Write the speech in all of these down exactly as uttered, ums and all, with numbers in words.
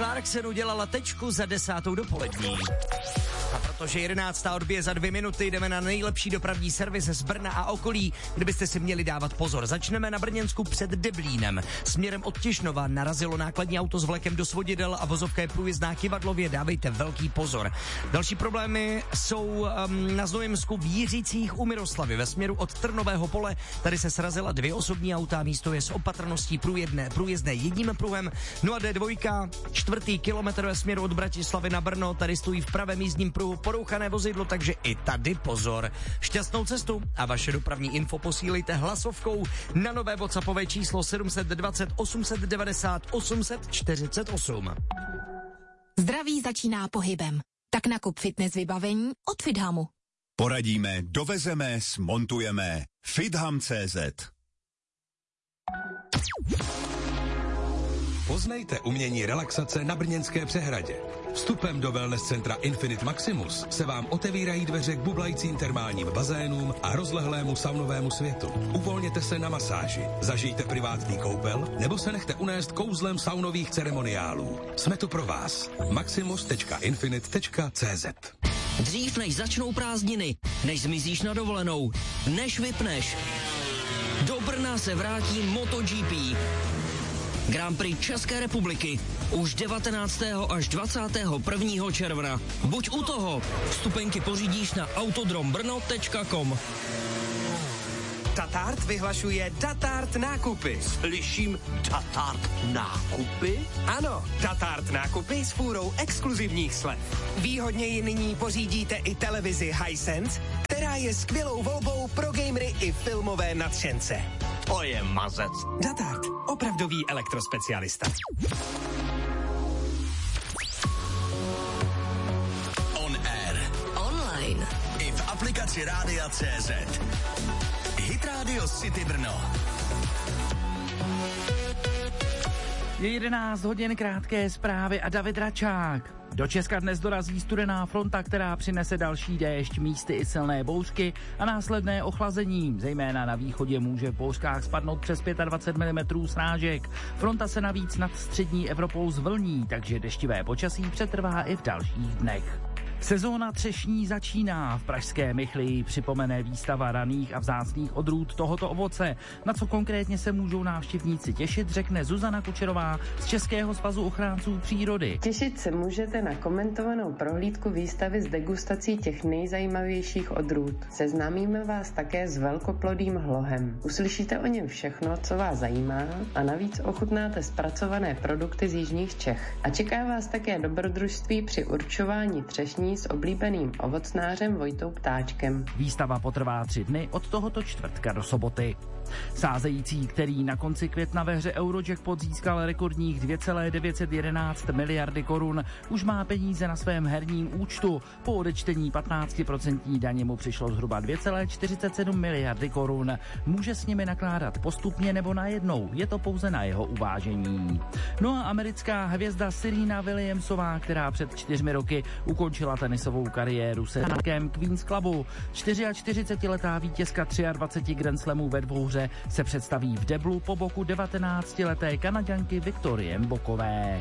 Clarksonu dělala tečku za desátou dopolední. A protože jedenáctá odbije za dvě minuty, jdeme na nejlepší dopravní servis z Brna a okolí, kde byste si měli dávat pozor. Začneme na Brněnsku před Deblínem. Směrem od Těšnova narazilo nákladní auto s vlekem do svodidel a vozovka je průjezdná Kyvadlově, dávejte velký pozor. Další problémy jsou um, na Znojemsku v Jiřících u Miroslavy. Ve směru od Trnového pole tady se srazila dvě osobní auta, místo je s opatrností průjezdné, průjezdné jedním pruhem. No a D dva, čtvrtý kilometr ve směru od Bratislavy na Brno, tady stojí v pravém jízdním pruhu porouchané vozidlo, takže i tady pozor. Šťastnou cestu a vaše dopravní info posílejte hlasovkou na nové WhatsAppové číslo sedm dva nula osm devět nula osm čtyřicet osm. Zdraví začíná pohybem. Tak nakup fitness vybavení od Fithamu. Poradíme, dovezeme, smontujeme. Fitham tečka cé zet. Poznejte umění relaxace na Brněnské přehradě. Vstupem do wellness centra Infinite Maximus se vám otevírají dveře k bublajícím termálním bazénům a rozlehlému saunovému světu. Uvolněte se na masáži, zažijte privátní koupel nebo se nechte unést kouzlem saunových ceremoniálů. Jsme tu pro vás. maximus tečka infinite tečka cé zet. Dřív než začnou prázdniny, než zmizíš na dovolenou, než vypneš, do Brna se vrátí MotoGP. Grand Prix České republiky už devatenáctého až dvacátého prvního června. Buď u toho, vstupenky pořídíš na autodrombrno tečka com. Tatart vyhlašuje Tatart nákupy. Slyším Tatart nákupy? Ano, Tatart nákupy s fůrou exkluzivních slev. Výhodněji nyní pořídíte i televizi Hisense, která je skvělou volbou pro gamery i filmové nadšence. To je mazec. Tatart, opravdový elektrospecialista. On air. Online. I v aplikaci Rádia tečka cé zet. Hit Radio City Brno. Je jedenáct hodin, krátké zprávy a David Račák. Do Česka dnes dorazí studená fronta, která přinese další déšť, místy i silné bouřky a následné ochlazení. Zejména na východě může v bouřkách spadnout přes dvacet pět milimetrů srážek. Fronta se navíc nad střední Evropou zvlní, takže deštivé počasí přetrvá i v dalších dnech. Sezóna třešní začíná. V pražské Michlii připomene výstava raných a vzácných odrůd tohoto ovoce. Na co konkrétně se můžou návštěvníci těšit, řekne Zuzana Kučerová z Českého svazu ochránců přírody. Těšit se můžete na komentovanou prohlídku výstavy s degustací těch nejzajímavějších odrůd. Seznámíme vás také s velkoplodým hlohem. Uslyšíte o něm všechno, co vás zajímá, a navíc ochutnáte zpracované produkty z jižních Čech. A čeká vás také dobrodružství při určování třešní s oblíbeným ovocnářem Vojtou Ptáčkem. Výstava potrvá tři dny od tohoto čtvrtka do soboty. Sázející, který na konci května ve hře Eurojackpot získal rekordních dvě celé devět set jedenáct miliardy korun, už má peníze na svém herním účtu. Po odečtení patnáct procent daně mu přišlo zhruba dvě celé čtyřicet sedm miliardy korun. Může s nimi nakládat postupně nebo najednou, je to pouze na jeho uvážení. No a americká hvězda Serena Williamsová, která před čtyřmi roky ukončila tenisovou kariéru se hrákem Queen's Clubu. čtyřiačtyřicetiletá vítězka dvacet tři Grand Slamů ve dvouhře se představí v deblu po boku devatenáctileté Kanaďanky Viktorie Mbokové.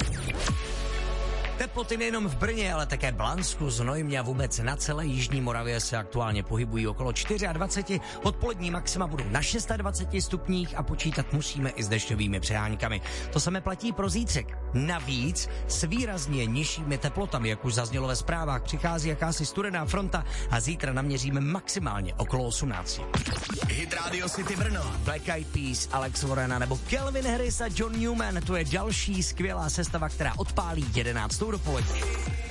Teploty nejenom v Brně, ale také Blansku, Znojmě a vůbec na celé jižní Moravě se aktuálně pohybují okolo dvacet čtyři. Odpolední maxima budou na dvacet šest stupních a počítat musíme i s dešťovými přeháňkami. To samé platí pro zítřek. Navíc s výrazně nižšími teplotami, jak už zaznělo ve zprávách, přichází jakási studená fronta a zítra naměříme maximálně okolo osmnáct. Hit Radio City Brno. Black Eyed Peas, Alex Warren nebo Calvin Harris a John Newman, to je další skvělá sestava, která odpálí jedenáctou dopoledne.